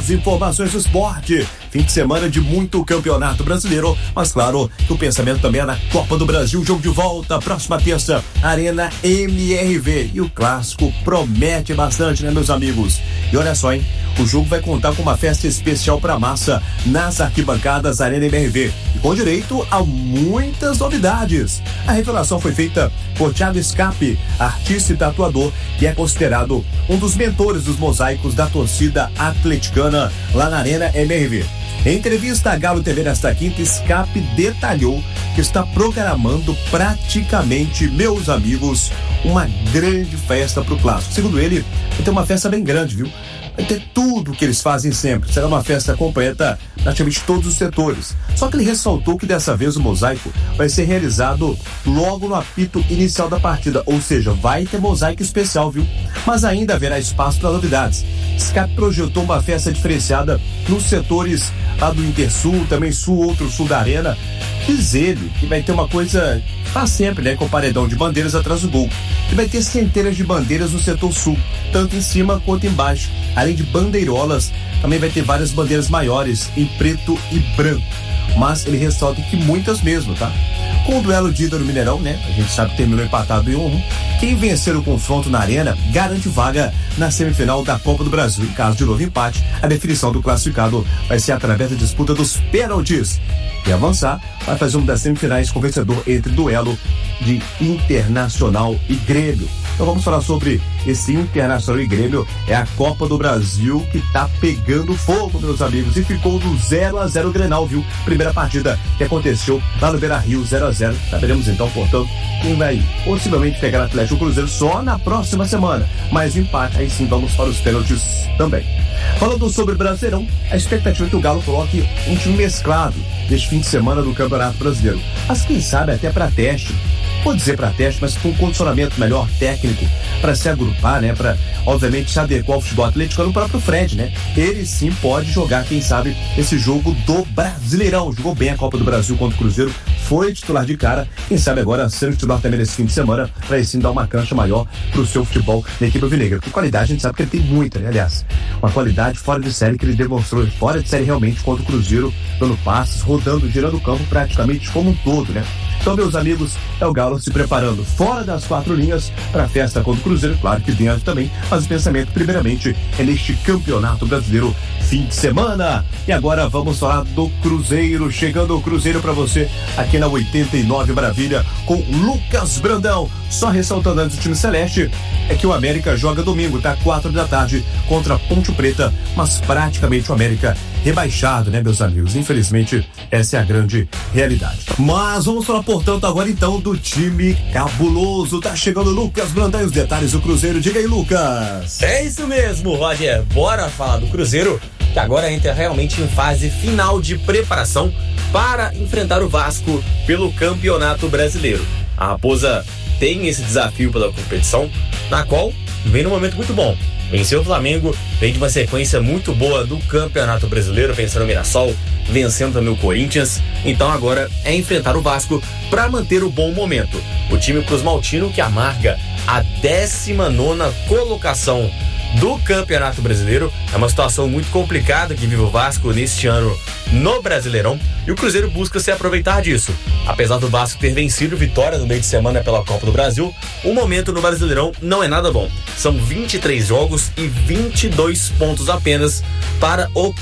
as informações do esporte. Fim de semana de muito campeonato brasileiro, mas claro que o pensamento também é na Copa do Brasil, jogo de volta, próxima terça, Arena MRV. E o clássico promete bastante, né, meus amigos? E olha só, hein? O jogo vai contar com uma festa especial para a massa nas arquibancadas Arena MRV e com direito a muitas novidades. A revelação foi feita por Thiago Scapi, artista e tatuador, que é considerado um dos mentores dos mosaicos da torcida atleticana lá na Arena MRV. Em entrevista à Galo TV nesta quinta, Scapi detalhou que está programando praticamente, meus amigos, uma grande festa para o clássico. Segundo ele, vai ter uma festa bem grande, viu? Vai ter tudo o que eles fazem sempre. Será uma festa completa, praticamente todos os setores. Só que ele ressaltou que dessa vez o mosaico vai ser realizado logo no apito inicial da partida. Ou seja, vai ter mosaico especial, viu? Mas ainda haverá espaço para novidades. Scapi projetou uma festa diferenciada nos setores lá do Intersul, também sul, outro sul da arena. Diz ele que vai ter uma coisa que faz sempre, né? Com paredão de bandeiras atrás do gol. E vai ter centenas de bandeiras no setor sul, tanto em cima quanto embaixo. Além de bandeirolas, também vai ter várias bandeiras maiores em preto e branco. Mas ele ressalta que muitas mesmo, tá? Com o duelo de ida no Mineirão, né? A gente sabe que terminou empatado em 1-1. Quem vencer o confronto na arena garante vaga na semifinal da Copa do Brasil. Em caso de novo empate, a definição do classificado vai ser através da disputa dos pênaltis. E avançar, vai fazer uma das semifinais com vencedor entre duelo de Internacional e Grêmio. Então vamos falar sobre esse Internacional e Grêmio. É a Copa do Brasil que tá pegando fogo, meus amigos. E ficou no 0-0 Grenal, viu? Primeira partida que aconteceu lá no Beira-Rio, 0-0. Saberemos então, portanto, quem vai possivelmente pegar o Atlético Cruzeiro só na próxima semana. Mas o empate, aí sim vamos para os pênaltis também. Falando sobre o Brasileirão, a expectativa é que o Galo coloque um time mesclado neste fim de semana do Campeonato Brasileiro. Mas quem sabe até para teste. Vou dizer para teste, mas com um condicionamento melhor técnico para se agrupar, né? Para, obviamente, se adequar ao futebol atleticano. O próprio Fred, né? Ele sim pode jogar, quem sabe, esse jogo do Brasileirão. Jogou bem a Copa do Brasil contra o Cruzeiro, foi titular de cara. Quem sabe agora ser titular também nesse fim de semana, para aí sim dar uma cancha maior pro seu futebol na equipe alvinegra. Porque qualidade a gente sabe que ele tem muita, né? Aliás, uma qualidade fora de série que ele demonstrou fora de série realmente contra o Cruzeiro, dando passes, rodando, girando o campo praticamente como um todo, né? Então, meus amigos, é o Galo se preparando fora das quatro linhas para a festa contra o Cruzeiro, claro que dentro também, mas o pensamento primeiramente é neste Campeonato Brasileiro fim de semana. E agora vamos falar do Cruzeiro, chegando o Cruzeiro para você aqui na 89 Maravilha com Lucas Brandão. Só ressaltando antes do time celeste, é que o América joga domingo, tá? 4 da tarde contra a Ponte Preta, mas praticamente o América rebaixado, né, meus amigos? Infelizmente, essa é a grande realidade. Mas vamos falar, portanto, agora então do time cabuloso. Tá chegando o Lucas Brandão e os detalhes do Cruzeiro. Diga aí, Lucas. É isso mesmo, Roger. Bora falar do Cruzeiro, que agora entra realmente em fase final de preparação para enfrentar o Vasco pelo Campeonato Brasileiro. A Raposa tem esse desafio pela competição, na qual vem num momento muito bom. Venceu o Flamengo, vem de uma sequência muito boa do Campeonato Brasileiro, vencendo o Mirassol, vencendo também o Corinthians. Então agora é enfrentar o Vasco para manter o bom momento. O time Cruz Maltino, que amarga a 19ª colocação do Campeonato Brasileiro. É uma situação muito complicada que vive o Vasco neste ano no Brasileirão, e o Cruzeiro busca se aproveitar disso. Apesar do Vasco ter vencido Vitória no meio de semana pela Copa do Brasil, o momento no Brasileirão não é nada bom. São 23 jogos e 22 pontos apenas para o